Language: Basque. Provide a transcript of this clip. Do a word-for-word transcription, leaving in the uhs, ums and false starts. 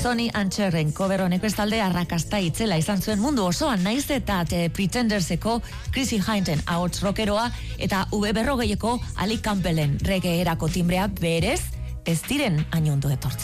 Sonny and Cherren cover honek bestalde arrakasta itzela izan zuen mundu osoan, naiz eta The Pretenderseko Chrissy Hynten ahots rockeroa eta V berrogeieko Ali Campbellen reggae erako timbrea berez ez diren hain ondo etortzen.